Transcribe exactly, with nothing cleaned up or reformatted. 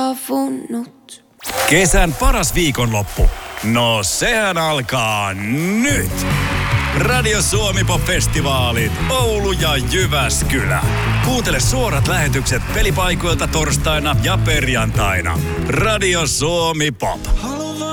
saapunut. Kesän paras viikonloppu. No sehän alkaa nyt. Radio Suomi Pop-festivaalit Oulu ja Jyväskylä. Kuuntele suorat lähetykset pelipaikoilta torstaina ja perjantaina. Radio Suomi Pop.